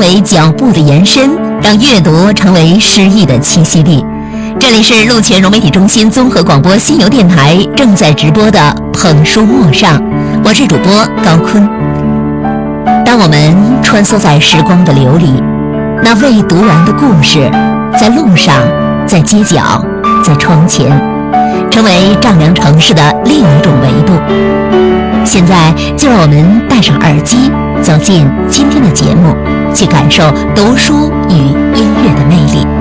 为脚步的延伸，让阅读成为诗意的栖息地。这里是鹿泉融媒体中心综合广播新游电台正在直播的捧书陌上，我是主播高坤。当我们穿梭在时光的流里，那未读完的故事，在路上，在街角，在窗前，成为丈量城市的另一种维度。现在就让我们戴上耳机，走进今天的节目，去感受读书与音乐的魅力。